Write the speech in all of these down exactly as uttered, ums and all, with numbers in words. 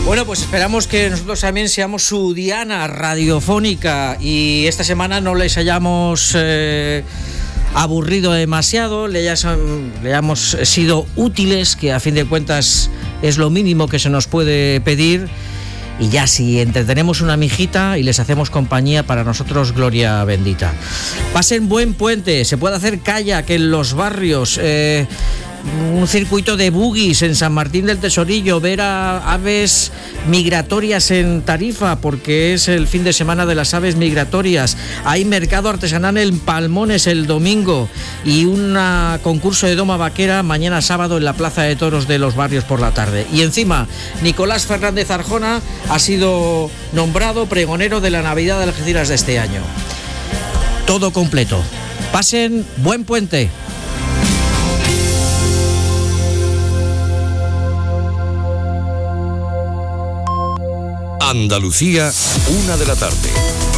Bueno, pues esperamos que nosotros también seamos su diana radiofónica y esta semana no les hayamos eh, aburrido demasiado, le, hayas, le hayamos sido útiles, que a fin de cuentas es lo mínimo que se nos puede pedir. Y ya si entretenemos una mijita y les hacemos compañía, para nosotros gloria bendita. Pasen buen puente, se puede hacer kayak en los barrios, eh, un circuito de buggies en San Martín del Tesorillo, ver a aves migratorias en Tarifa, porque es el fin de semana de las aves migratorias. Hay mercado artesanal en Palmones el domingo y un concurso de doma vaquera mañana sábado en la Plaza de Toros de los Barrios por la tarde. Y encima, Nicolás Fernández Arjona ha sido nombrado pregonero de la Navidad de Algeciras de este año. Todo completo. Pasen buen puente. Andalucía, una de la tarde.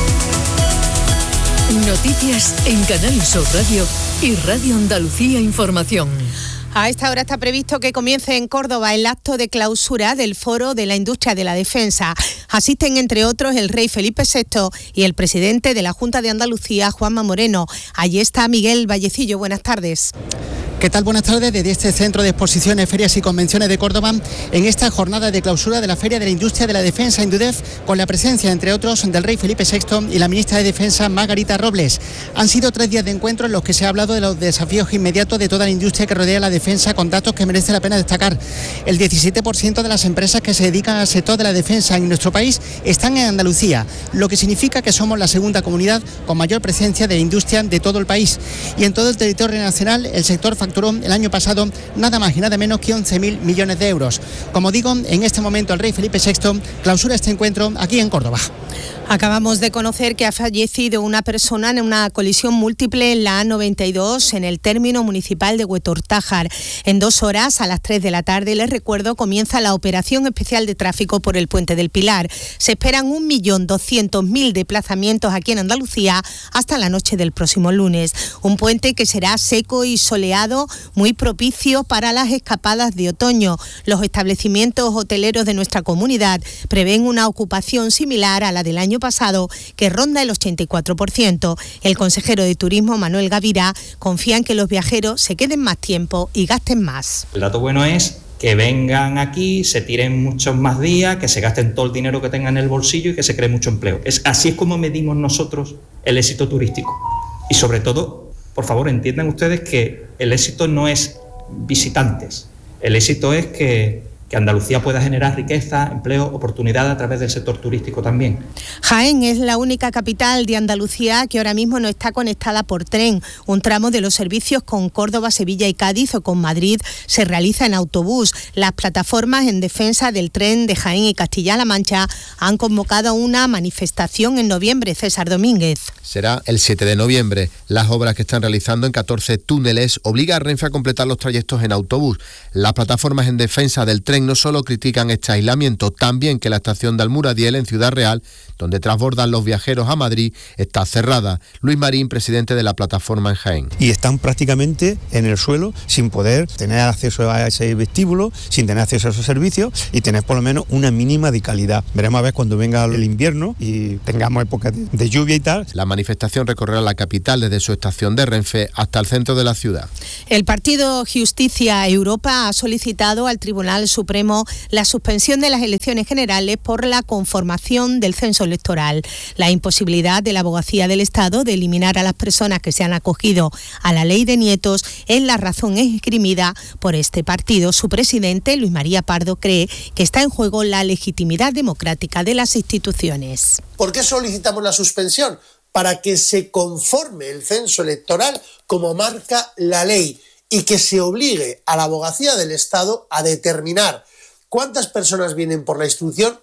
Noticias en Canal Sur Radio y Radio Andalucía Información. A esta hora está previsto que comience en Córdoba el acto de clausura del Foro de la Industria de la Defensa. Asisten, entre otros, el rey Felipe sexto y el presidente de la Junta de Andalucía, Juanma Moreno. Allí está Miguel Vallecillo. Buenas tardes. ¿Qué tal? Buenas tardes. Desde este Centro de Exposiciones, Ferias y Convenciones de Córdoba, en esta jornada de clausura de la Feria de la Industria de la Defensa, Indudef, con la presencia, entre otros, del rey Felipe sexto y la ministra de Defensa, Margarita Robles. Han sido tres días de encuentro en los que se ha hablado de los desafíos inmediatos de toda la industria que rodea la defensa, con datos que merece la pena destacar. El diecisiete por ciento de las empresas que se dedican al sector de la defensa en nuestro país están en Andalucía, lo que significa que somos la segunda comunidad con mayor presencia de la industria de todo el país. Y en todo el territorio nacional, el sector facturó el año pasado nada más y nada menos que once mil millones de euros. Como digo, en este momento el rey Felipe sexto clausura este encuentro aquí en Córdoba. Acabamos de conocer que ha fallecido una persona en una colisión múltiple en la A noventa y dos en el término municipal de Huetortájar. En dos horas, a las tres de la tarde, les recuerdo, comienza la operación especial de tráfico por el Puente del Pilar. Se esperan un millón doscientos mil desplazamientos aquí en Andalucía hasta la noche del próximo lunes. Un puente que será seco y soleado, muy propicio para las escapadas de otoño. Los establecimientos hoteleros de nuestra comunidad prevén una ocupación similar a la del año pasado, que ronda el ochenta y cuatro por ciento. El consejero de Turismo, Manuel Gavirá, confía en que los viajeros se queden más tiempo y gasten más. El dato bueno es que vengan aquí, se tiren muchos más días, que se gasten todo el dinero que tengan en el bolsillo y que se cree mucho empleo. Es, así es como medimos nosotros el éxito turístico. Y sobre todo, por favor, entiendan ustedes que el éxito no es visitantes. El éxito es que que Andalucía pueda generar riqueza, empleo, oportunidad a través del sector turístico también. Jaén es la única capital de Andalucía que ahora mismo no está conectada por tren. Un tramo de los servicios con Córdoba, Sevilla y Cádiz o con Madrid se realiza en autobús. Las plataformas en defensa del tren de Jaén y Castilla-La Mancha han convocado una manifestación en noviembre. César Domínguez. Será el siete de noviembre. Las obras que están realizando en catorce túneles obligan a Renfe a completar los trayectos en autobús. Las plataformas en defensa del tren no solo critican este aislamiento, también que la estación de Almuradiel en Ciudad Real, donde transbordan los viajeros a Madrid, está cerrada. Luis Marín, presidente de la plataforma en Jaén. Y están prácticamente en el suelo sin poder tener acceso a ese vestíbulo, sin tener acceso a esos servicios y tener por lo menos una mínima de calidad. Veremos a ver cuando venga el invierno y tengamos época de, de lluvia y tal. La manifestación recorrerá la capital desde su estación de Renfe hasta el centro de la ciudad. El partido Justicia Europa ha solicitado al Tribunal Supremo la suspensión de las elecciones generales por la conformación del censo electoral. La imposibilidad de la Abogacía del Estado de eliminar a las personas que se han acogido a la ley de nietos es la razón esgrimida por este partido. Su presidente, Luis María Pardo, cree que está en juego la legitimidad democrática de las instituciones. ¿Por qué solicitamos la suspensión? Para que se conforme el censo electoral como marca la ley y que se obligue a la Abogacía del Estado a determinar cuántas personas vienen por la instrucción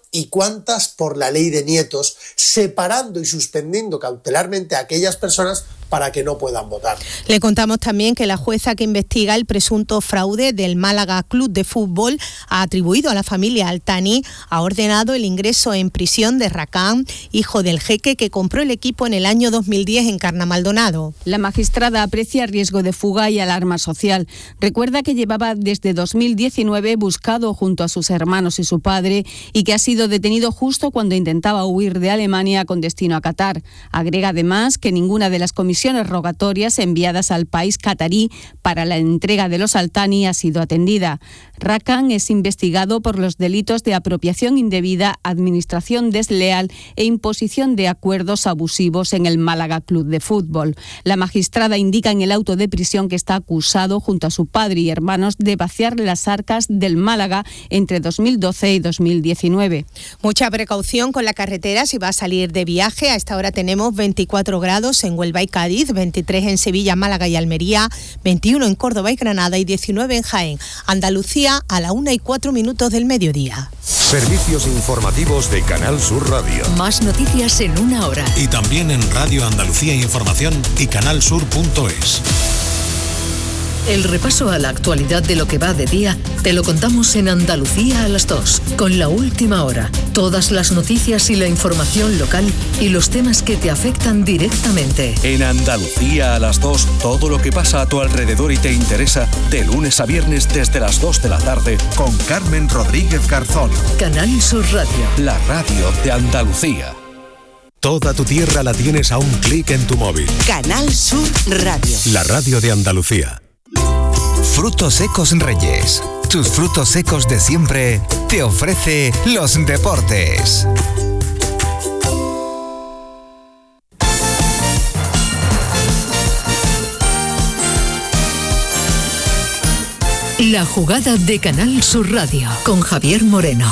y cuántas por la ley de nietos, separando y suspendiendo cautelarmente a aquellas personas para que no puedan votar. Le contamos también que la jueza que investiga el presunto fraude del Málaga Club de Fútbol ha atribuido a la familia Altani, ha ordenado el ingreso en prisión de Racán, hijo del jeque que compró el equipo en el año dos mil diez en Carna Maldonado. La magistrada aprecia riesgo de fuga y alarma social. Recuerda que llevaba desde dos mil diecinueve buscado junto a sus hermanos y su padre y que ha sido detenido justo cuando intentaba huir de Alemania con destino a Qatar. Agrega además que ninguna de las comisiones rogatorias enviadas al país catarí para la entrega de los Altani ha sido atendida. Rakan es investigado por los delitos de apropiación indebida, administración desleal e imposición de acuerdos abusivos en el Málaga Club de Fútbol. La magistrada indica en el auto de prisión que está acusado junto a su padre y hermanos de vaciar las arcas del Málaga entre dos mil doce y dos mil diecinueve. Mucha precaución con la carretera si va a salir de viaje. A esta hora tenemos veinticuatro grados en Huelva y Cádiz, veintitrés en Sevilla, Málaga y Almería, veintiuno en Córdoba y Granada y diecinueve en Jaén. Andalucía a la una y cuatro minutos del mediodía. Servicios informativos de Canal Sur Radio. Más noticias en una hora. Y también en Radio Andalucía Información y canalsur punto es. El repaso a la actualidad de lo que va de día te lo contamos en Andalucía a las dos, con La Última Hora. Todas las noticias y la información local y los temas que te afectan directamente. En Andalucía a las dos, todo lo que pasa a tu alrededor y te interesa, de lunes a viernes desde las dos de la tarde, con Carmen Rodríguez Garzón. Canal Sur Radio. La radio de Andalucía. Toda tu tierra la tienes a un clic en tu móvil. Canal Sur Radio. La radio de Andalucía. Frutos Secos Reyes. Tus frutos secos de siempre te ofrece los deportes. La jugada de Canal Sur Radio con Javier Moreno.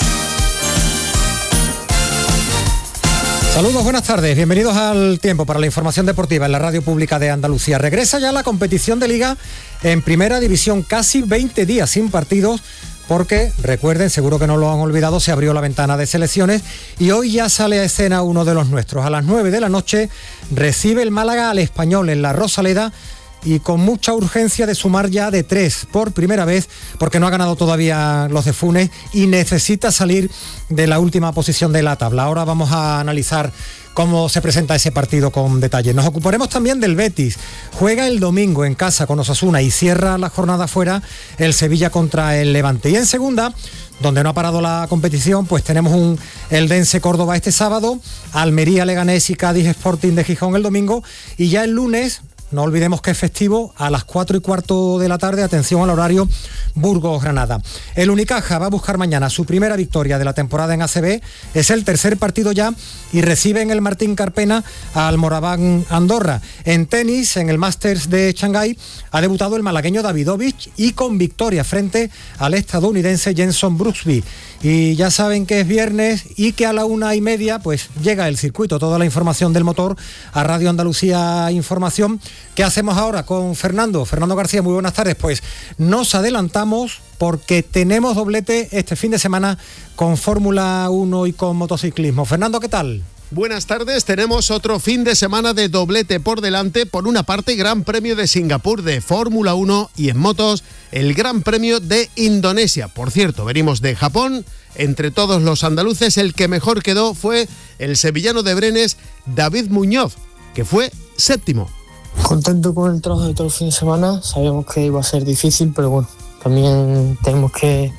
Saludos, buenas tardes, bienvenidos al Tiempo para la información deportiva en la radio pública de Andalucía. Regresa ya la competición de Liga en Primera División, casi veinte días sin partidos, porque, recuerden, seguro que no lo han olvidado, se abrió la ventana de selecciones y hoy ya sale a escena uno de los nuestros. A las nueve de la noche recibe el Málaga al Español en la Rosaleda, y con mucha urgencia de sumar ya de tres por primera vez, porque no ha ganado todavía los de Funes y necesita salir de la última posición de la tabla. Ahora vamos a analizar cómo se presenta ese partido con detalle. Nos ocuparemos también del Betis. Juega el domingo en casa con Osasuna y cierra la jornada fuera el Sevilla contra el Levante. Y en segunda, donde no ha parado la competición, pues tenemos un Eldense Córdoba este sábado, Almería Leganés y Cádiz Sporting de Gijón el domingo, y ya el lunes, no olvidemos que es festivo, a las cuatro y cuarto de la tarde, atención al horario, Burgos-Granada. El Unicaja va a buscar mañana su primera victoria de la temporada en A C B, es el tercer partido ya y recibe en el Martín Carpena al Moraván Andorra. En tenis, en el Masters de Shanghái, ha debutado el malagueño Davidovich y con victoria frente al estadounidense Jenson Brooksby. Y ya saben que es viernes y que a la una y media pues llega el circuito, toda la información del motor a Radio Andalucía Información. ¿Qué hacemos ahora con Fernando? Fernando García, muy buenas tardes. Pues nos adelantamos porque tenemos doblete este fin de semana con Fórmula uno y con motociclismo. Fernando, ¿qué tal? Buenas tardes, tenemos otro fin de semana de doblete por delante. Por una parte, Gran Premio de Singapur de Fórmula uno y en motos, el Gran Premio de Indonesia. Por cierto, venimos de Japón. Entre todos los andaluces, el que mejor quedó fue el sevillano de Brenes, David Muñoz, que fue séptimo. Contento con el trabajo de todo el fin de semana. Sabíamos que iba a ser difícil, pero bueno, también tenemos que...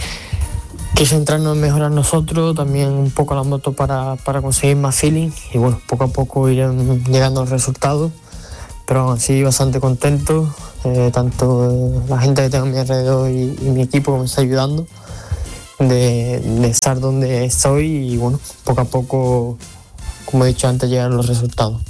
que centrarnos en mejorar nosotros, también un poco la moto para, para conseguir más feeling y bueno, poco a poco irán llegando los resultados, pero aún así bastante contento, eh, tanto la gente que tengo a mi alrededor y, y mi equipo que me está ayudando de, de estar donde estoy y bueno, poco a poco, como he dicho antes, llegan los resultados.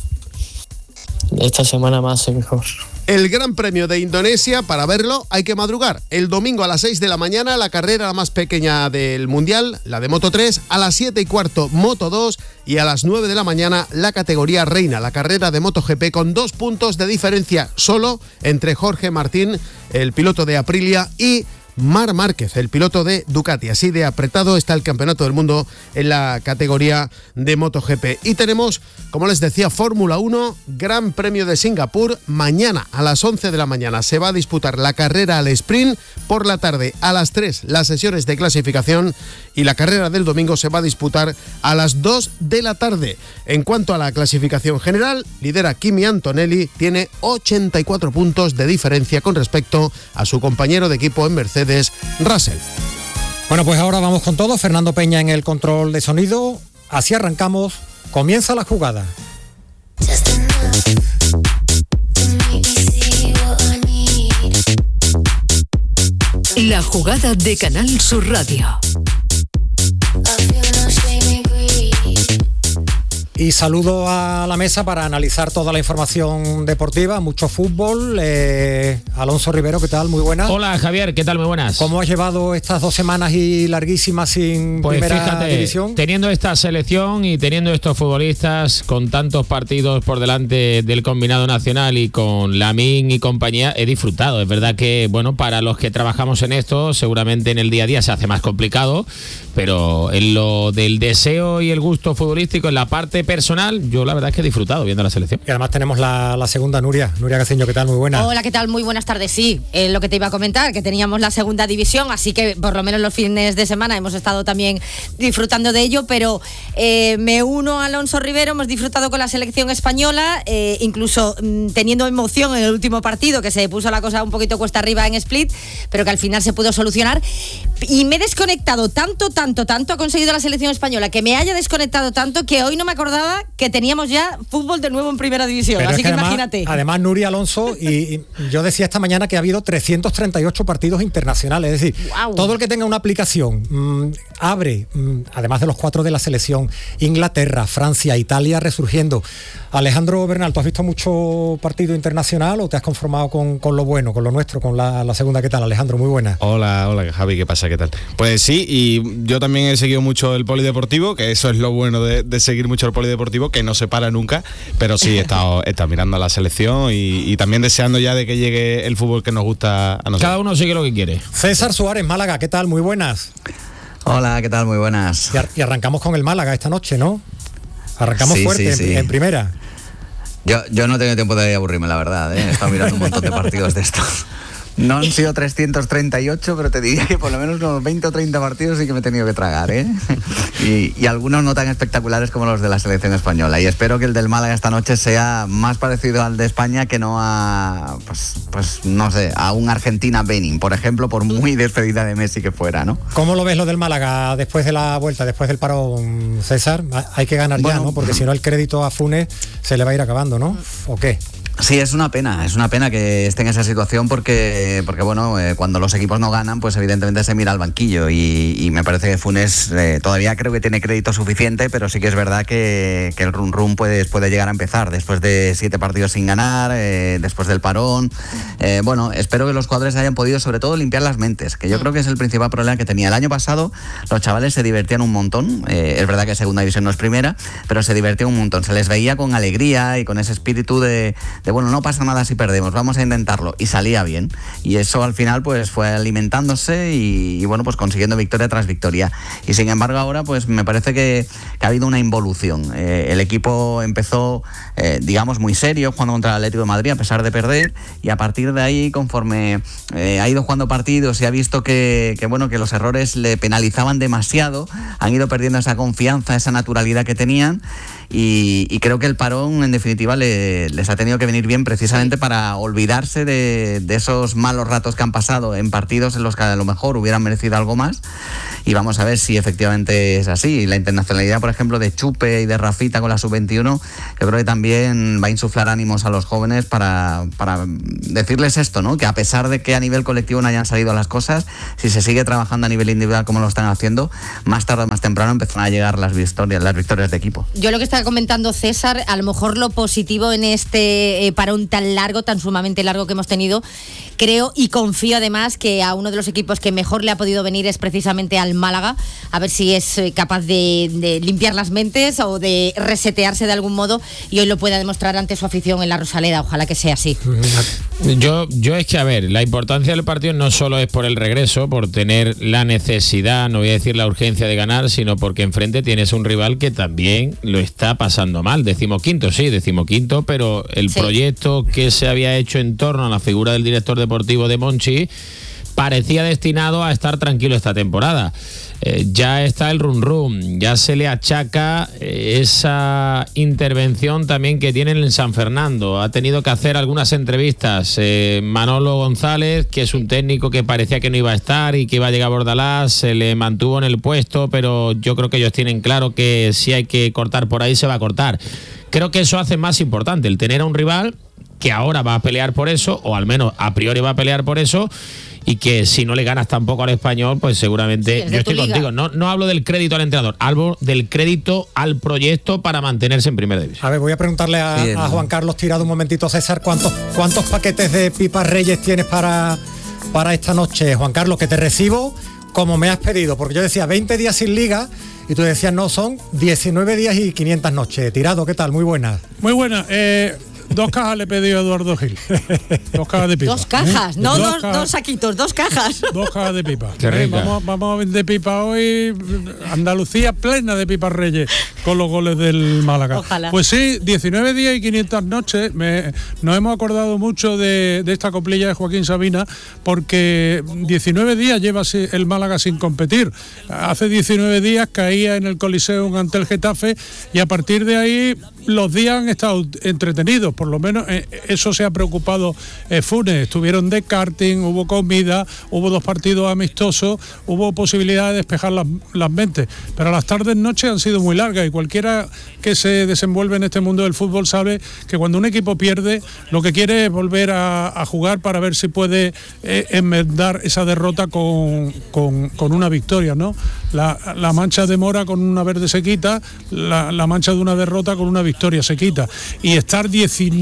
Esta semana más y mejor. El Gran Premio de Indonesia, para verlo hay que madrugar. El domingo a las seis de la mañana, la carrera más pequeña del Mundial, la de Moto tres, a las siete y cuarto Moto dos y a las nueve de la mañana la categoría reina, la carrera de MotoGP con dos puntos de diferencia solo entre Jorge Martín, el piloto de Aprilia, y Marc Márquez, el piloto de Ducati. Así de apretado está el Campeonato del Mundo en la categoría de MotoGP. Y tenemos, como les decía, Fórmula uno, Gran Premio de Singapur. Mañana a las once de la mañana se va a disputar la carrera al sprint. Por la tarde a las tres las sesiones de clasificación y la carrera del domingo se va a disputar a las dos de la tarde. En cuanto a la clasificación general, lidera Kimi Antonelli, tiene ochenta y cuatro puntos de diferencia con respecto a su compañero de equipo en Mercedes, Russell. Bueno, pues ahora vamos con todo. Fernando Peña en el control de sonido. Así arrancamos. Comienza la jugada. La jugada de Canal Sur Radio. Y saludo a la mesa para analizar toda la información deportiva, mucho fútbol. Eh, Alonso Rivero, ¿qué tal? Muy buenas. Hola Javier, ¿qué tal? Muy buenas. ¿Cómo has llevado estas dos semanas y larguísimas sin pues primera fíjate, división? Teniendo esta selección y teniendo estos futbolistas con tantos partidos por delante del combinado nacional y con Lamine y compañía, he disfrutado. Es verdad que, bueno, para los que trabajamos en esto, seguramente en el día a día se hace más complicado, pero en lo del deseo y el gusto futbolístico, en la parte personal, yo la verdad es que he disfrutado viendo la selección. Y además tenemos la, la segunda, Nuria. Nuria Gaceño, ¿qué tal? Muy buena. Hola, ¿qué tal? Muy buenas tardes. Sí, es lo que te iba a comentar, que teníamos la segunda división, así que por lo menos los fines de semana hemos estado también disfrutando de ello, pero eh, me uno a Alonso Rivero, hemos disfrutado con la selección española, eh, incluso mm, teniendo emoción en el último partido, que se puso la cosa un poquito cuesta arriba en Split, pero que al final se pudo solucionar. Y me he desconectado tanto, tanto, tanto, ha conseguido la selección española, que me haya desconectado tanto que hoy no me acordaba que teníamos ya fútbol de nuevo en primera división. Pero así es que, que además, imagínate. Además, Nuria, Alonso, y, y yo decía esta mañana que ha habido trescientos treinta y ocho partidos internacionales. Es decir, wow. Todo el que tenga una aplicación mmm, abre, mmm, además de los cuatro de la selección, Inglaterra, Francia, Italia resurgiendo. Alejandro Bernal, ¿tú has visto mucho partido internacional o te has conformado con, con lo bueno, con lo nuestro, con la, la segunda? ¿Qué tal, Alejandro? Muy buena. Hola, hola Javi, ¿qué pasa? ¿Qué tal? Pues sí, y yo también he seguido mucho el polideportivo, que eso es lo bueno de, de seguir mucho el polideportivo, que no se para nunca, pero sí he estado, he estado mirando a la selección y, y también deseando ya de que llegue el fútbol que nos gusta a nosotros. Cada uno sigue lo que quiere. César Suárez, Málaga, ¿qué tal? Muy buenas. Hola, ¿qué tal? Muy buenas. Y, ar- y arrancamos con el Málaga esta noche, ¿no? Arrancamos sí, fuerte sí, sí. En, en primera. Yo, yo no he tenido tiempo de aburrirme, la verdad, ¿eh? He estado mirando un montón de partidos de estos. No han sido trescientos treinta y ocho, pero te diría que por lo menos unos veinte o treinta partidos sí que me he tenido que tragar, ¿eh? Y, y algunos no tan espectaculares como los de la selección española. Y espero que el del Málaga esta noche sea más parecido al de España que no a, pues, pues no sé, a un Argentina-Benin, por ejemplo, por muy despedida de Messi que fuera, ¿no? ¿Cómo lo ves lo del Málaga después de la vuelta, después del parón, César? Hay que ganar bueno, ya, ¿no? Porque si no el crédito a Funes se le va a ir acabando, ¿no? ¿O qué? Sí, es una pena, es una pena que esté en esa situación porque, porque bueno, eh, cuando los equipos no ganan, pues evidentemente se mira al banquillo y, y me parece que Funes eh, todavía creo que tiene crédito suficiente, pero sí que es verdad que, que el run run puede, puede llegar a empezar después de siete partidos sin ganar, eh, después del parón. Eh, bueno, espero que los jugadores hayan podido sobre todo limpiar las mentes, que yo creo que es el principal problema que tenía. El año pasado los chavales se divertían un montón, eh, es verdad que segunda división no es primera, pero se divertían un montón, se les veía con alegría y con ese espíritu de, de bueno, no pasa nada si perdemos, vamos a intentarlo, y salía bien, y eso al final pues fue alimentándose y, y bueno, pues consiguiendo victoria tras victoria, y sin embargo ahora pues me parece que, que ha habido una involución. Eh, el equipo empezó eh, digamos muy serio jugando contra el Atlético de Madrid a pesar de perder, y a partir de ahí conforme eh, ha ido jugando partidos y ha visto que, que bueno, que los errores le penalizaban demasiado, han ido perdiendo esa confianza, esa naturalidad que tenían, y, y creo que el parón en definitiva le, les ha tenido que venir bien precisamente para olvidarse de, de esos malos ratos que han pasado en partidos en los que a lo mejor hubieran merecido algo más, y vamos a ver si efectivamente es así. La internacionalidad, por ejemplo, de Chupe y de Rafita con la sub veintiuno, yo creo que también va a insuflar ánimos a los jóvenes para, para decirles esto, ¿no? Que a pesar de que a nivel colectivo no hayan salido las cosas, si se sigue trabajando a nivel individual como lo están haciendo, más tarde o más temprano empezarán a llegar las victorias, las victorias de equipo. Yo lo que está comentando César, a lo mejor lo positivo en este eh, parón tan largo, tan sumamente largo que hemos tenido, creo y confío además que a uno de los equipos que mejor le ha podido venir es precisamente al Málaga, a ver si es capaz de, de limpiar las mentes o de resetearse de algún modo y hoy lo pueda demostrar ante su afición en la Rosaleda. Ojalá que sea así. Yo, yo es que, a ver, la importancia del partido no solo es por el regreso, por tener la necesidad, no voy a decir la urgencia de ganar, sino porque enfrente tienes un rival que también lo está pasando mal. Decimoquinto, sí, decimoquinto, pero el sí. proyecto que se había hecho en torno a la figura del director deportivo de Monchi parecía destinado a estar tranquilo esta temporada. Eh, ya está el run run, ya se le achaca eh, esa intervención también que tienen en San Fernando. Ha tenido que hacer algunas entrevistas eh, Manolo González, que es un técnico que parecía que no iba a estar y que iba a llegar a Bordalás, se le mantuvo en el puesto, pero yo creo que ellos tienen claro que si hay que cortar por ahí se va a cortar. Creo que eso hace más importante, el tener a un rival que ahora va a pelear por eso, o al menos a priori va a pelear por eso, y que si no le ganas tampoco al Español, pues seguramente, sí, yo estoy contigo, no, no hablo del crédito al entrenador, hablo del crédito al proyecto para mantenerse en primera división. A ver, voy a preguntarle a, a Juan Carlos Tirado un momentito, César, ¿cuántos, cuántos paquetes de pipas Reyes tienes para, para esta noche? Juan Carlos, que te recibo como me has pedido, porque yo decía veinte días sin liga, y tú decías no, son diecinueve días y quinientas noches. Tirado, ¿qué tal? Muy buenas. Muy buenas, eh... Dos cajas le he pedido a Eduardo Gil. Dos cajas de pipa. Dos cajas, no dos, dos, cajas, dos saquitos, dos cajas. Dos cajas de pipa. Eh, vamos, vamos a vender pipa hoy. Andalucía plena de pipas Reyes con los goles del Málaga. Ojalá. Pues sí, diecinueve días y quinientas noches. Me, nos hemos acordado mucho de, de esta coplilla de Joaquín Sabina, porque diecinueve días lleva el Málaga sin competir. Hace diecinueve días caía en el Coliseum ante el Getafe y a partir de ahí los días han estado entretenidos. Por lo menos eh, eso se ha preocupado eh, Funes. Estuvieron de karting, hubo comida, hubo dos partidos amistosos, hubo posibilidad de despejar las, las mentes. Pero las tardes, noches han sido muy largas y cualquiera que se desenvuelve en este mundo del fútbol sabe que cuando un equipo pierde, lo que quiere es volver a, a jugar para ver si puede eh, enmendar esa derrota con, con, con una victoria, ¿no? La, la mancha de mora con una verde se quita, la, la mancha de una derrota con una victoria se quita. Y estar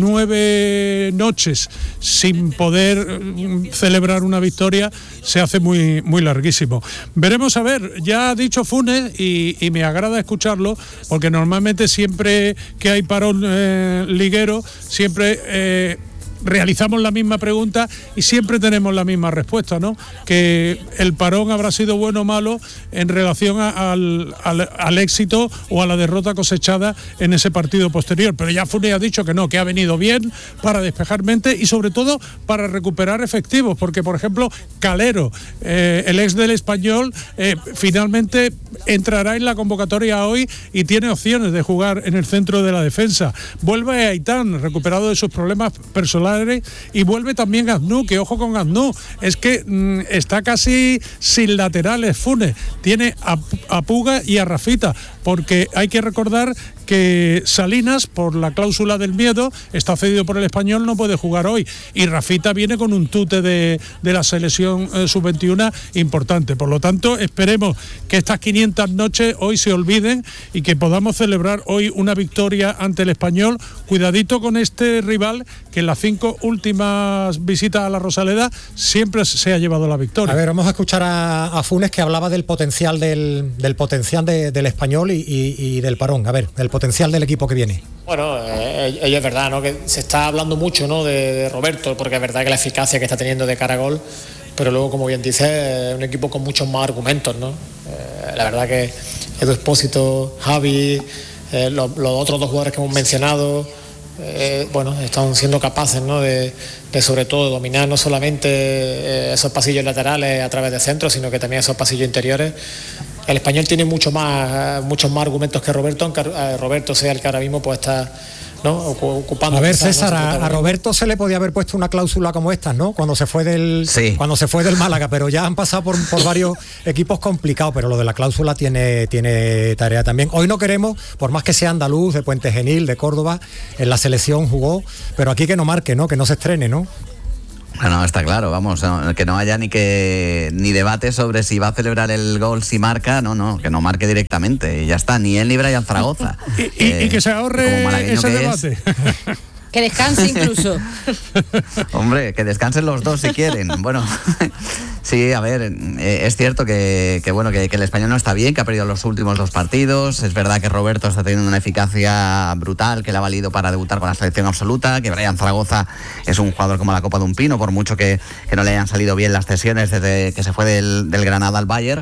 diecinueve noches sin poder celebrar una victoria se hace muy, muy larguísimo. Veremos a ver, ya ha dicho Funes y, y me agrada escucharlo, porque normalmente siempre que hay parón eh, liguero, siempre... Eh, realizamos la misma pregunta y siempre tenemos la misma respuesta, ¿no? Que el parón habrá sido bueno o malo en relación a, al, al, al éxito o a la derrota cosechada en ese partido posterior. Pero ya Funes ha dicho que no, que ha venido bien para despejar mente y sobre todo para recuperar efectivos, porque por ejemplo Calero, eh, el ex del Español, eh, finalmente entrará en la convocatoria hoy y tiene opciones de jugar en el centro de la defensa. Vuelve Aitán, recuperado de sus problemas personales, y vuelve también Gaznu, que ojo con Gaznu, es que mmm, está casi sin laterales Funes, tiene a, a Puga y a Rafita, porque hay que recordar que Salinas, por la cláusula del miedo, está cedido por el Español, no puede jugar hoy, y Rafita viene con un tute de, de la selección eh, sub veintiuno importante. Por lo tanto, esperemos que estas quinientas noches hoy se olviden y que podamos celebrar hoy una victoria ante el Español. Cuidadito con este rival que en las cinco últimas visitas a la Rosaleda siempre se ha llevado la victoria. A ver, vamos a escuchar a, a Funes, que hablaba del potencial del, del potencial de, del Español y, y, y del parón. A ver, el potencial del equipo que viene. Bueno, eh, es verdad, ¿no? Que se está hablando mucho, ¿no? de, de Roberto, porque es verdad que la eficacia que está teniendo de cara a gol, pero luego, como bien dice, es un equipo con muchos más argumentos, ¿no? Eh, la verdad que Edu Expósito, Javi, eh, los, los otros dos jugadores que hemos mencionado, eh, bueno, están siendo capaces, ¿no? de, de sobre todo dominar no solamente eh, esos pasillos laterales a través de centros, sino que también esos pasillos interiores. El Español tiene mucho más, muchos más argumentos que Roberto, aunque Roberto sea el que ahora mismo pues está, ¿no? ocupando. A ver, César, a, a Roberto se le podía haber puesto una cláusula como estas, ¿no? Cuando se fue del, sí. cuando se fue del Málaga, pero ya han pasado por, por varios equipos complicados, pero lo de la cláusula tiene, tiene tarea también. Hoy no queremos, por más que sea andaluz, de Puente Genil, de Córdoba, en la selección jugó, pero aquí que no marque, ¿no? Que no se estrene, ¿no? No, está claro, vamos, no, que no haya ni que ni debate sobre si va a celebrar el gol si marca, no, no, que no marque directamente y ya está, ni él ni Brian Zaragoza. y, y, eh, y que se ahorre ese debate. Que descanse incluso. Hombre, que descansen los dos si quieren. Bueno, sí, a ver, eh, es cierto que, que bueno que, que el español no está bien, que ha perdido los últimos dos partidos. Es verdad que Roberto está teniendo una eficacia brutal, que le ha valido para debutar con la selección absoluta, que Brian Zaragoza es un jugador como la copa de un pino, por mucho que, que no le hayan salido bien las cesiones desde que se fue del, del Granada al Bayern.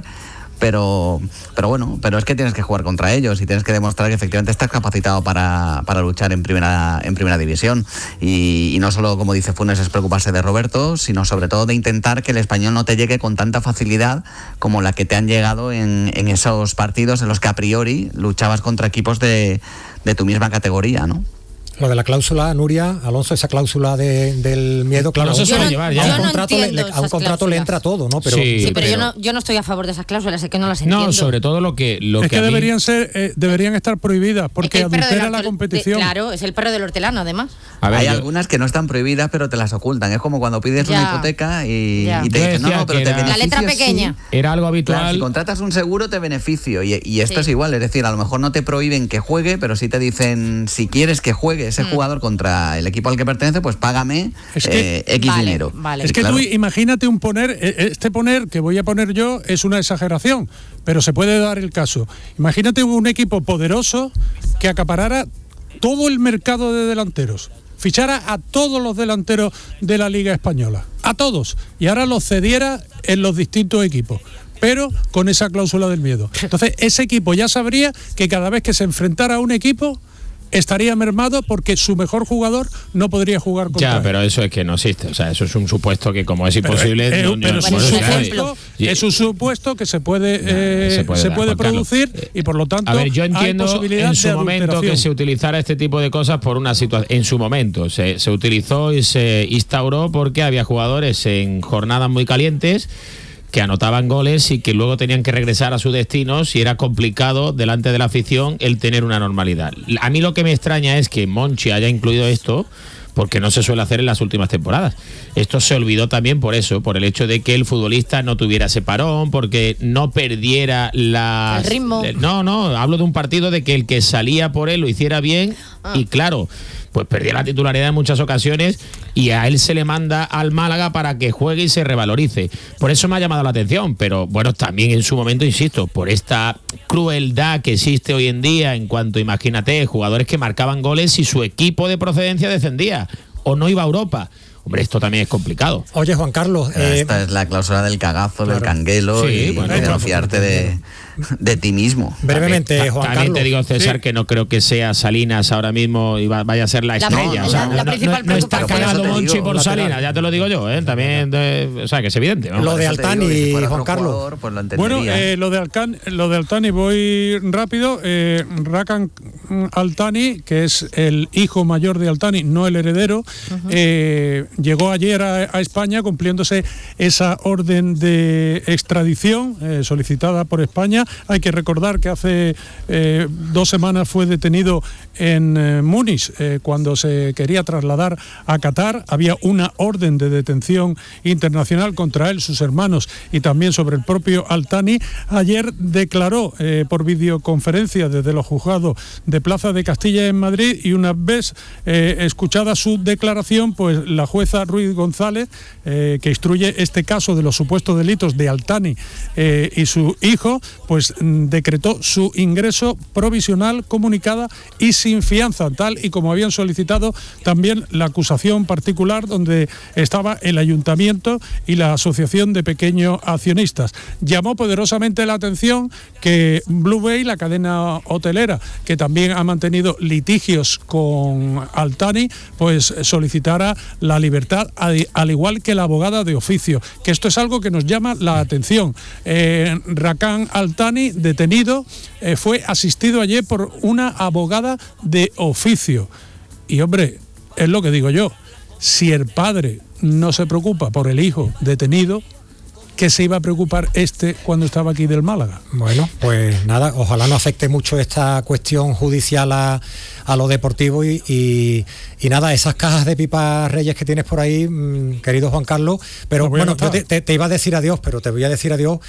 Pero, pero bueno, pero es que tienes que jugar contra ellos y tienes que demostrar que efectivamente estás capacitado para, para luchar en primera, en primera división. Y, y no solo, como dice Funes, es preocuparse de Roberto, sino sobre todo de intentar que el español no te llegue con tanta facilidad como la que te han llegado en, en esos partidos en los que a priori luchabas contra equipos de, de tu misma categoría, ¿no? Lo de la cláusula, Nuria, Alonso, esa cláusula de, del miedo, claro, no se suele llevar ya. A un contrato, le, a un contrato le entra todo, ¿no? Pero, sí, sí, pero, pero yo, no, yo no estoy a favor de esas cláusulas, es que no las entiendo. No, sobre todo lo que... Lo es que, que mí... deberían ser, eh, deberían estar prohibidas, porque adultera la competición. De, claro, es el perro del hortelano, además. A ver, hay yo... algunas que no están prohibidas, pero te las ocultan. Es como cuando pides ya. una hipoteca y, y te dicen, no, no, pero te era... beneficio. La letra pequeña. Sí. Era algo habitual. Claro, si contratas un seguro, te beneficio. Y, y esto sí. es igual, es decir, a lo mejor no te prohíben que juegue, pero sí te dicen, si quieres que juegue ese mm. jugador contra el equipo al que pertenece, pues págame es que, eh, X vale, dinero. Vale. Es que claro. tú imagínate un poner, este poner que voy a poner yo es una exageración, pero se puede dar el caso. Imagínate un equipo poderoso que acaparara todo el mercado de delanteros, fichara a todos los delanteros de la Liga Española, a todos, y ahora los cediera en los distintos equipos, pero con esa cláusula del miedo. Entonces ese equipo ya sabría que cada vez que se enfrentara a un equipo estaría mermado porque su mejor jugador no podría jugar contra Ya, él. pero eso es que no existe. O sea, eso es un supuesto que como es imposible... Pero, eh, no, pero no, es, un no, supuesto, no, es un supuesto que se puede, eh, se puede, se puede dar, producir Carlos. Y por lo tanto a ver, yo entiendo hay posibilidad en su de momento que se utilizara este tipo de cosas por una situación... En su momento se, se utilizó y se instauró porque había jugadores en jornadas muy calientes que anotaban goles y que luego tenían que regresar a su destino si era complicado delante de la afición el tener una normalidad. A mí lo que me extraña es que Monchi haya incluido esto porque no se suele hacer en las últimas temporadas. Esto se olvidó también por eso, por el hecho de que el futbolista no tuviera ese parón, porque no perdiera la... el ritmo. No, no, hablo de un partido de que el que salía por él lo hiciera bien ah. y claro... pues perdía la titularidad en muchas ocasiones y a él se le manda al Málaga para que juegue y se revalorice. Por eso me ha llamado la atención, pero bueno, también en su momento, insisto, por esta crueldad que existe hoy en día en cuanto, imagínate, jugadores que marcaban goles y su equipo de procedencia descendía o no iba a Europa. Hombre, esto también es complicado. Oye, Juan Carlos... Eh, Esta es la cláusula del cagazo, claro. del canguelo sí, y bueno, de no fiarte de, de ti mismo. Brevemente, también, Juan también Carlos. te digo, César, sí. que no creo que sea Salinas ahora mismo y vaya a ser la estrella. La, o sea, la, la no, principal no, no está cagado Monchi por lateral. Salinas, ya te lo digo yo, ¿eh? También, de, o sea, que es evidente, ¿no? Lo de Altani, si Juan Carlos. Jugador, pues lo bueno, eh, lo de Altani, lo de Altani voy rápido. Eh, Rakan Altani, que es el hijo mayor de Altani, no el heredero, uh-huh. eh, llegó ayer a a España cumpliéndose esa orden de extradición eh, solicitada por España. Hay que recordar que hace eh, dos semanas fue detenido en eh, Múnich eh, cuando se quería trasladar a Qatar. Había una orden de detención internacional contra él, sus hermanos y también sobre el propio Altani. Ayer declaró eh, por videoconferencia desde los juzgados de Plaza de Castilla en Madrid y una vez eh, escuchada su declaración, pues la jueza Ruiz González Eh, que instruye este caso de los supuestos delitos de Altani eh, y su hijo, pues mm, decretó su ingreso provisional, comunicada y sin fianza, tal y como habían solicitado también la acusación particular donde estaba el ayuntamiento y la asociación de pequeños accionistas. Llamó poderosamente la atención que Blue Bay, la cadena hotelera, que también ha mantenido litigios con Altani, pues solicitara la libertad al igual que la abogada de oficio, que esto es algo que nos llama la atención. Eh, Rakan Altani, detenido, eh, fue asistido ayer por una abogada de oficio. Y hombre, es lo que digo yo, si el padre no se preocupa por el hijo detenido, ¿qué se iba a preocupar este cuando estaba aquí del Málaga? Bueno, pues nada, ojalá no afecte mucho esta cuestión judicial a, a lo deportivo y, y, y nada, esas cajas de pipas Reyes que tienes por ahí, mmm, querido Juan Carlos, pero bueno, yo te, te, te iba a decir adiós, pero te voy a decir adiós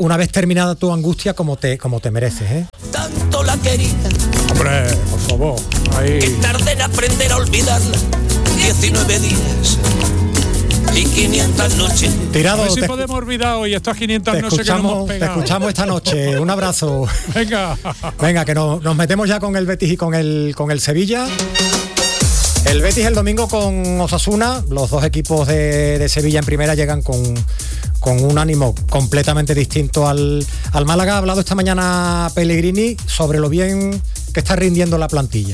una vez terminada tu angustia como te, como te mereces, ¿eh? Tanto la quería. Hombre, por favor. Ahí. Que tarde en aprender a olvidarla. diecinueve días y quinientas noches. Tirado, a ver si te, podemos olvidar hoy estas quinientas te noches escuchamos, que nos hemos pegado. Te escuchamos esta noche. Un abrazo. Venga. Venga, que no, nos metemos ya con el Betis y con el, con el Sevilla. El Betis el domingo con Osasuna. Los dos equipos de, de Sevilla en primera llegan con, con un ánimo completamente distinto al, al Málaga. Ha hablado esta mañana Pellegrini sobre lo bien que está rindiendo la plantilla.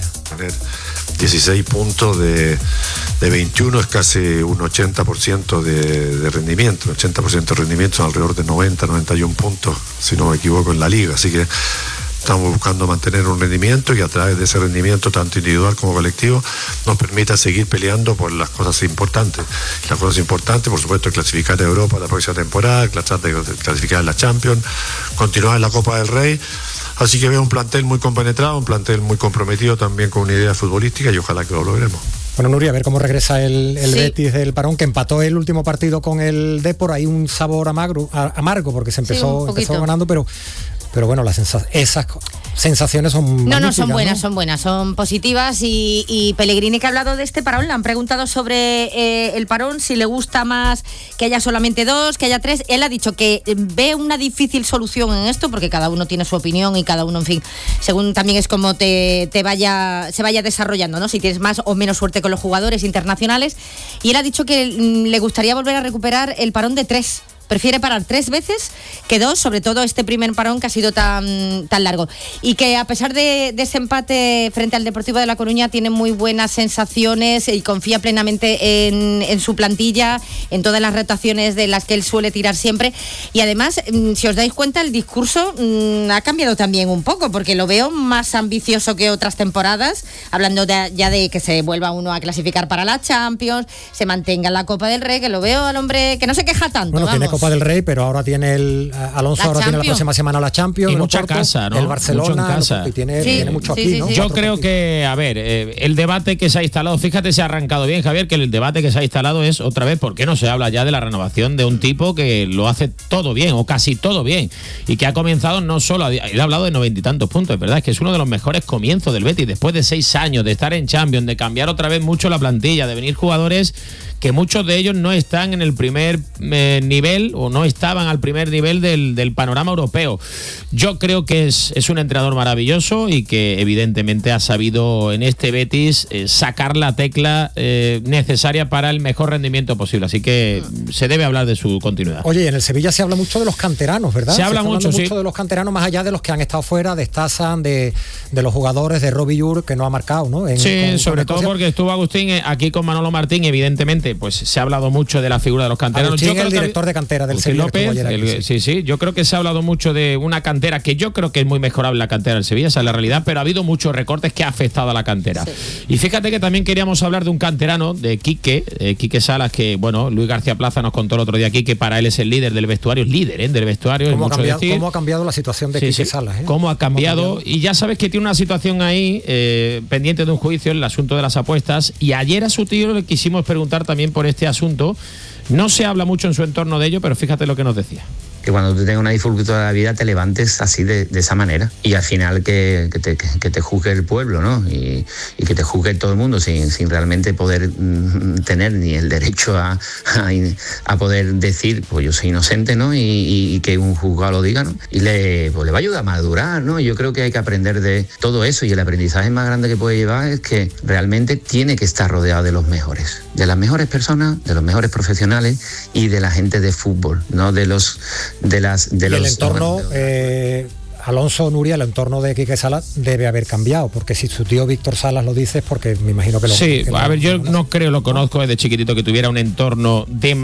dieciséis puntos de, de veintiuno es casi un ochenta por ciento de, de rendimiento. ochenta por ciento de rendimiento, alrededor de noventa, noventa y uno puntos, si no me equivoco, en la liga. Así que estamos buscando mantener un rendimiento y a través de ese rendimiento, tanto individual como colectivo, nos permita seguir peleando por las cosas importantes. Las cosas importantes, por supuesto, es clasificar a Europa la próxima temporada, clasificar en la Champions, continuar en la Copa del Rey. Así que veo un plantel muy compenetrado, un plantel muy comprometido también con una idea futbolística y ojalá que lo logremos. Bueno, Nuria, a ver cómo regresa el, el sí. Betis del parón, que empató el último partido con el Depor. Hay un sabor amargo, amargo porque se empezó, sí, empezó ganando, pero... Pero bueno, las sensa- esas sensaciones son No, no, son buenas, ¿no? son buenas, son positivas y, y Pellegrini, que ha hablado de este parón, le han preguntado sobre eh, el parón, si le gusta más que haya solamente dos, que haya tres. Él ha dicho que ve una difícil solución en esto, porque cada uno tiene su opinión y cada uno, en fin, según también es como te, te vaya, se vaya desarrollando, ¿no? Si tienes más o menos suerte con los jugadores internacionales. Y él ha dicho que mm, le gustaría volver a recuperar el parón de tres. Prefiere parar tres veces que dos, sobre todo este primer parón que ha sido tan, tan largo. Y que a pesar de, de ese empate frente al Deportivo de La Coruña, tiene muy buenas sensaciones y confía plenamente en, en su plantilla, en todas las rotaciones de las que él suele tirar siempre. Y además, si os dais cuenta, el discurso mmm, ha cambiado también un poco, porque lo veo más ambicioso que otras temporadas, hablando de, ya de que se vuelva uno a clasificar para la Champions, se mantenga en la Copa del Rey, que lo veo al hombre que no se queja tanto. Bueno, vamos. Copa del Rey, pero ahora tiene el Alonso, la ahora Champions. tiene la próxima semana la Champions, y el mucha Oporto, casa, ¿no? el Barcelona, mucho en casa. y tiene, sí, tiene mucho sí, aquí, sí, ¿no? sí. Yo creo que, a ver, eh, el debate que se ha instalado, fíjate, se ha arrancado bien, Javier, que el debate que se ha instalado es, otra vez, ¿por qué no se habla ya de la renovación de un tipo que lo hace todo bien, o casi todo bien, y que ha comenzado no solo, él ha hablado de noventa y tantos puntos, es verdad, es que es uno de los mejores comienzos del Betis, después de seis años de estar en Champions, de cambiar otra vez mucho la plantilla, de venir jugadores que muchos de ellos no están en el primer eh, nivel, o no estaban al primer nivel del, del panorama europeo. Yo creo que es, es un entrenador maravilloso y que evidentemente ha sabido en este Betis eh, sacar la tecla eh, necesaria para el mejor rendimiento posible, así que se debe hablar de su continuidad. Oye, en el Sevilla se habla mucho de los canteranos, ¿verdad? Se, se habla mucho, sí. mucho de los canteranos, más allá de los que han estado fuera, de Stazan, de, de los jugadores, de Robbie Ur, que no ha marcado, ¿no? En, sí, con, sobre con todo porque estuvo Agustín eh, aquí con Manolo Martín, evidentemente, pues se ha hablado mucho de la figura de los canteranos. Agustín, yo creo el que director de cantera del Agustín Sevilla López, ayer aquí, el, sí. sí, sí, yo creo que se ha hablado mucho de una cantera que yo creo que es muy mejorable la cantera del Sevilla, esa es la realidad, pero ha habido muchos recortes que ha afectado a la cantera. Sí. Y fíjate que también queríamos hablar de un canterano, de Quique, eh, Quique Salas, que bueno, Luis García Plaza nos contó el otro día aquí que para él es el líder del vestuario, es líder ¿eh? del vestuario. ¿Cómo, es ha mucho cambiado, decir. ¿Cómo ha cambiado la situación de sí, Quique sí. Salas? ¿eh? ¿Cómo ha cambiado? ¿Cómo ha cambiado? Y ya sabes que tiene una situación ahí eh, pendiente de un juicio, el asunto de las apuestas, y ayer a su tío le quisimos preguntar también por este asunto. No se habla mucho en su entorno de ello, pero fíjate lo que nos decía. Que cuando tú tengas una dificultad de la vida te levantes así de, de esa manera y al final que, que, te, que te juzgue el pueblo, ¿no? Y, y que te juzgue todo el mundo sin, sin realmente poder mm, tener ni el derecho a, a, a poder decir, pues yo soy inocente, ¿no? Y, y, y que un juzgado lo diga, ¿no? Y le, pues le va a ayudar a madurar, ¿no? Yo creo que hay que aprender de todo eso y el aprendizaje más grande que puede llevar es que realmente tiene que estar rodeado de los mejores, de las mejores personas, de los mejores profesionales y de la gente de fútbol, ¿no? De los de las de y los el entorno eh, Alonso, Nuria, el entorno de Quique Salas debe haber cambiado, porque si su tío Víctor Salas lo dice es porque me imagino que lo sí, que a lo, ver, yo no, no creo, lo conozco desde chiquitito, que tuviera un entorno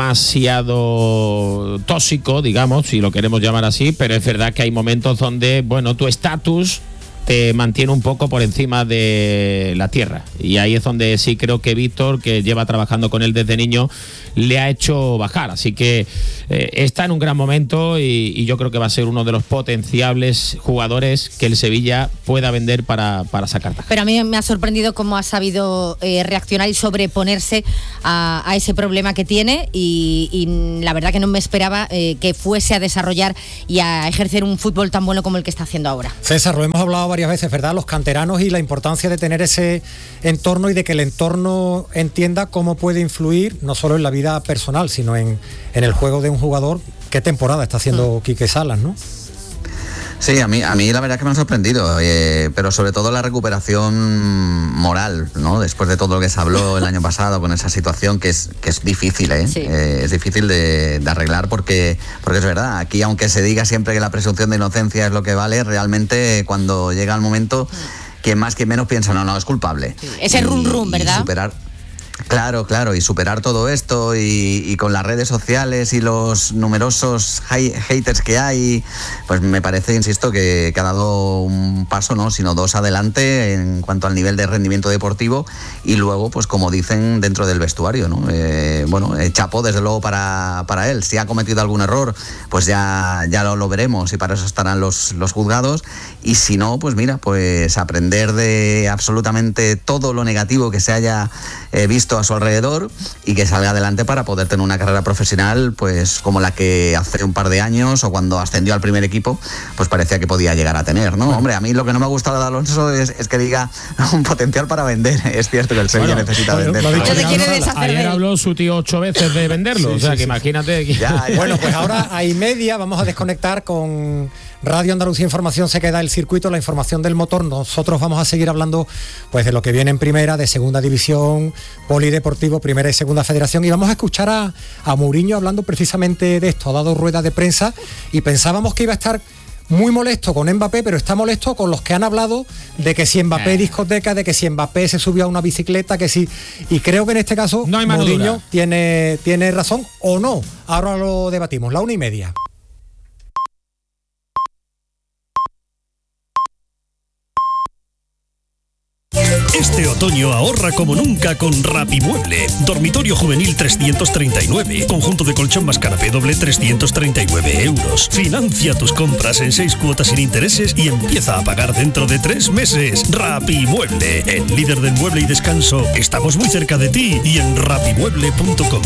demasiado tóxico, digamos, si lo queremos llamar así, pero es verdad que hay momentos donde, bueno, tu estatus te mantiene un poco por encima de la tierra. Y ahí es donde sí creo que Víctor, que lleva trabajando con él desde niño, le ha hecho bajar. Así que eh, está en un gran momento y, y yo creo que va a ser uno de los potenciables jugadores que el Sevilla pueda vender para, para sacar taja. Pero a mí me ha sorprendido cómo ha sabido eh, reaccionar y sobreponerse a, a ese problema que tiene y, y la verdad que no me esperaba eh, que fuese a desarrollar y a ejercer un fútbol tan bueno como el que está haciendo ahora. César, lo hemos hablado varias veces, ¿verdad? Los canteranos y la importancia de tener ese entorno y de que el entorno entienda cómo puede influir no solo en la vida personal, sino en, en el juego de un jugador. ¿Qué temporada está haciendo mm. Quique Salas, no? Sí, a mí, a mí la verdad que me ha sorprendido, eh, pero sobre todo la recuperación moral, ¿no? Después de todo lo que se habló el año pasado con esa situación que es, que es difícil, ¿eh? Sí. Eh, es difícil de, de arreglar porque, porque es verdad, aquí aunque se diga siempre que la presunción de inocencia es lo que vale, realmente cuando llega el momento, quien más, quien menos piensa, no, no, es culpable. Sí. Ese rum rum, ¿verdad? Y superar... Claro, claro, y superar todo esto y, y con las redes sociales y los numerosos hay, haters que hay, pues me parece, insisto, que, que ha dado un paso, no, sino dos adelante en cuanto al nivel de rendimiento deportivo y luego, pues como dicen, dentro del vestuario, ¿no? Eh, bueno, eh, chapó desde luego para, para él. Si ha cometido algún error, pues ya, ya lo, lo veremos y para eso estarán los, los juzgados y si no, pues mira, pues aprender de absolutamente todo lo negativo que se haya eh, visto a su alrededor y que salga adelante para poder tener una carrera profesional pues como la que hace un par de años o cuando ascendió al primer equipo pues parecía que podía llegar a tener, ¿no? Bueno. Hombre, a mí lo que no me ha gustado de Alonso es, es que diga un potencial para vender. Es cierto que el Sevilla bueno, necesita bueno, vender. Dicho, ayer, ayer habló su tío ocho veces de venderlo, sí, o sea sí, que sí. Imagínate. Que... Ya, ya, bueno, pues ahora a y media vamos a desconectar con Radio Andalucía Información, se queda el circuito, la información del motor. Nosotros vamos a seguir hablando pues de lo que viene en primera, de segunda división, polideportivo, primera y segunda federación, y vamos a escuchar a, a Mourinho hablando precisamente de esto. Ha dado rueda de prensa y pensábamos que iba a estar muy molesto con Mbappé, pero está molesto con los que han hablado de que si Mbappé discoteca, de que si Mbappé se subió a una bicicleta, que sí, y creo que en este caso no Mourinho tiene, tiene razón o no. Ahora lo debatimos, la una y media. Este otoño ahorra como nunca con Rapimueble. Dormitorio juvenil trescientos treinta y nueve. Conjunto de colchón más canapé doble trescientos treinta y nueve euros. Financia tus compras en seis cuotas sin intereses y empieza a pagar dentro de tres meses. Rapimueble, el líder del mueble y descanso. Estamos muy cerca de ti y en rapimueble punto com.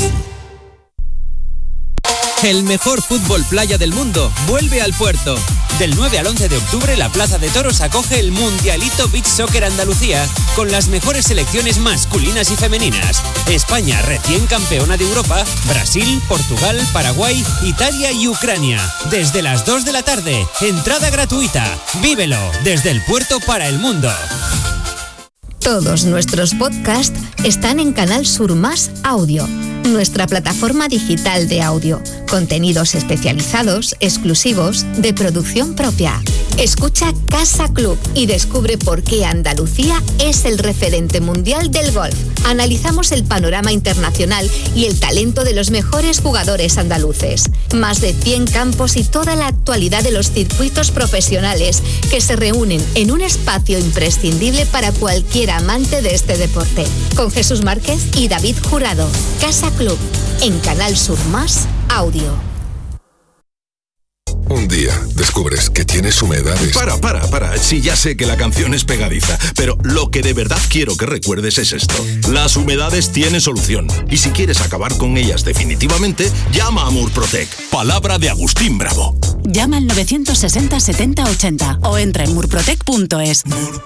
El mejor fútbol playa del mundo vuelve al Puerto. Del nueve al once de octubre, la Plaza de Toros acoge el Mundialito Beach Soccer Andalucía con las mejores selecciones masculinas y femeninas. España, recién campeona de Europa, Brasil, Portugal, Paraguay, Italia y Ucrania. Desde las dos de la tarde, entrada gratuita. Vívelo desde el Puerto para el mundo. Todos nuestros podcasts están en Canal Sur Más Audio, nuestra plataforma digital de audio. Contenidos especializados, exclusivos, de producción propia. Escucha Casa Club y descubre por qué Andalucía es el referente mundial del golf. Analizamos el panorama internacional y el talento de los mejores jugadores andaluces. Más de cien campos y toda la actualidad de los circuitos profesionales que se reúnen en un espacio imprescindible para cualquier amante de este deporte. Con Jesús Márquez y David Jurado. Casa Club, en Canal Sur Más Audio. Un día descubres que tienes humedades. Para, para, para. Sí, ya sé que la canción es pegadiza, pero lo que de verdad quiero que recuerdes es esto. Las humedades tienen solución. Y si quieres acabar con ellas definitivamente, llama a Murprotec. Palabra de Agustín Bravo. Llama al novecientos sesenta setenta ochenta o entra en murprotec punto es.